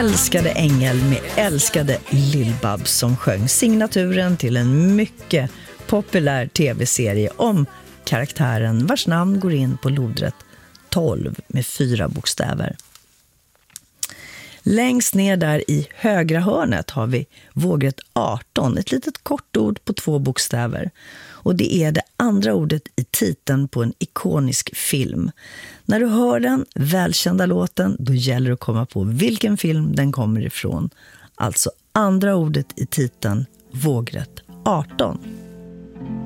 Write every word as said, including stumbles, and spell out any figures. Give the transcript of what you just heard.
Älskade ängel med älskade Lill-Babs som sjöng signaturen till en mycket populär tv-serie om karaktären vars namn går in på lodrätt tolv med fyra bokstäver. Längst ner där i högra hörnet har vi vågrätt arton, ett litet kort ord på två bokstäver. Och det är det andra ordet i titeln på en ikonisk film. När du hör den välkända låten, då gäller det att komma på vilken film den kommer ifrån. Alltså andra ordet i titeln, vågrätt arton.